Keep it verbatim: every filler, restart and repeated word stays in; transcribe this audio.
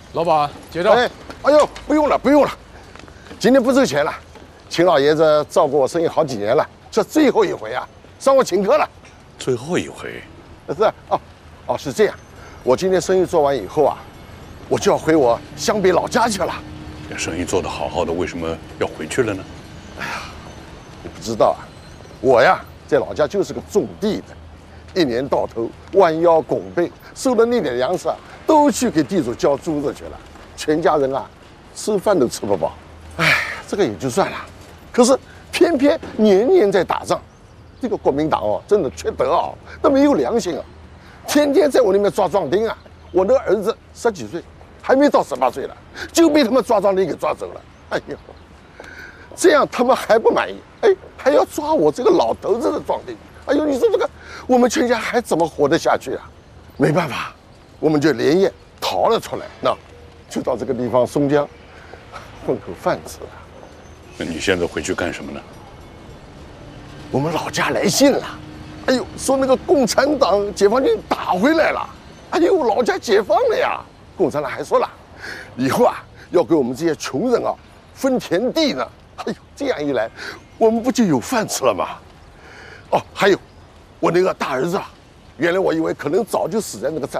老板结账。 哎，哎呦，不用了，不用了，今天不收钱了。秦老爷子照顾我生意好几年了，这最后一回啊，让我请客了。 最后一回？ 是啊，哦，哦，是这样。我今天生意做完以后啊，我就要回我湘北老家去了。 这生意做得好好的，为什么要回去了呢？ 哎呀，你不知道啊，我呀在老家就是个种地的，一年到头弯腰拱背，收的那点粮食啊，都去给地主交租子去了，全家人啊，吃饭都吃不饱。哎，这个也就算了，可是偏偏年年在打仗，这个国民党哦，真的缺德啊，都没有良心啊，天天在我那边抓壮丁啊。我那个儿子十几岁，还没到十八岁了，就被他们抓壮丁给抓走了。哎呦！这样他们还不满意，哎，还要抓我这个老头子的壮丁。哎呦，你说这个，我们全家还怎么活得下去啊？没办法，我们就连夜逃了出来，那就到这个地方松江混口饭吃啊。 那你现在回去干什么呢？ 我们老家来信了，哎呦，说那个共产党解放军打回来了，哎呦，老家解放了呀！共产党还说了，以后啊要给我们这些穷人啊分田地呢。哎呦，这样一来，我们不就有饭吃了吗？哦，还有，我那个大儿子啊，原来我以为可能早就死在那个战